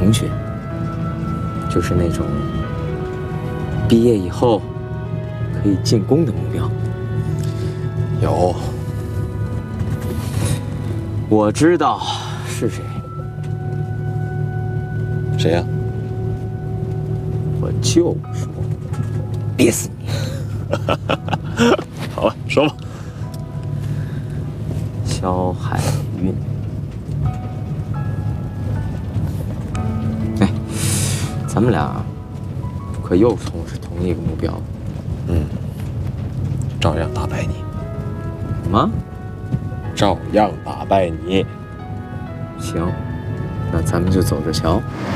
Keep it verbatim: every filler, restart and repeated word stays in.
同学，就是那种毕业以后可以进宫的目标。 有， 我知道是谁。 谁呀？ 我就说憋死你！ 好了，说吧。 萧海运。哎，咱们俩可又从事同一个目标。 嗯，照样打败你。 什么？ 照样打败你。 行，那咱们就走着瞧。